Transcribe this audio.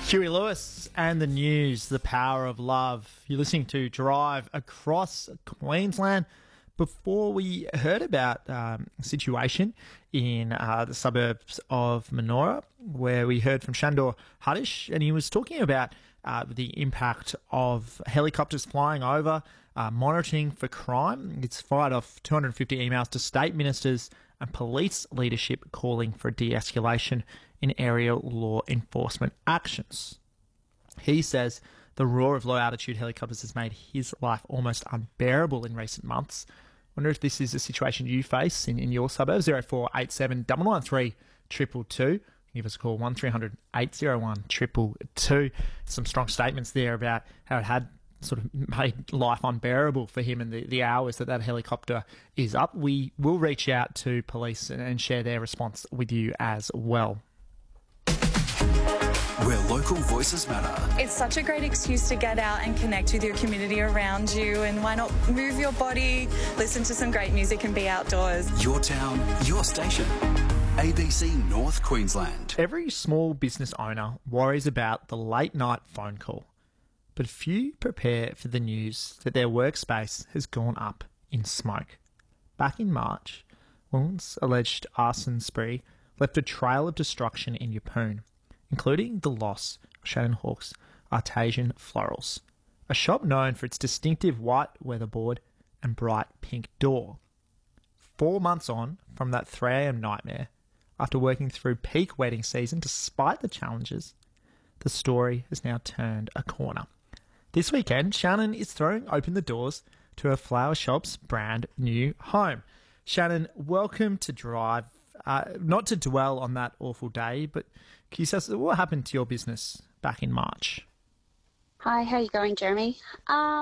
Huey Lewis and the news, the power of love. You're listening to Drive Across Queensland. Before we heard about a situation in the suburbs of Manoora, where we heard from Shandor Hadish, and he was talking about the impact of helicopters flying over, monitoring for crime. It's fired off 250 emails to state ministers and police leadership calling for de-escalation in area law enforcement actions. He says the roar of low-altitude helicopters has made his life almost unbearable in recent months. Wonder if this is a situation you face in your suburbs. 0487 113 222. Give us a call, 1300 801 222. Some strong statements there about how it had sort of made life unbearable for him and the hours that helicopter is up. We will reach out to police and share their response with you as well. Where local voices matter. It's such a great excuse to get out and connect with your community around you, and why not move your body, listen to some great music and be outdoors. Your town, your station. ABC North Queensland. Every small business owner worries about the late night phone call, but few prepare for the news that their workspace has gone up in smoke. Back in March, Wool's alleged arson spree left a trail of destruction in Yeppoon, including the loss of Shannon Hawke's Artesian Florals, a shop known for its distinctive white weatherboard and bright pink door. 4 months on from that 3 a.m. nightmare, after working through peak wedding season despite the challenges, the story has now turned a corner. This weekend, Shannon is throwing open the doors to her flower shop's brand new home. Shannon, welcome to Drive. Not to dwell on that awful day, but can you tell us what happened to your business back in March? Hi, how are you going, Jeremy?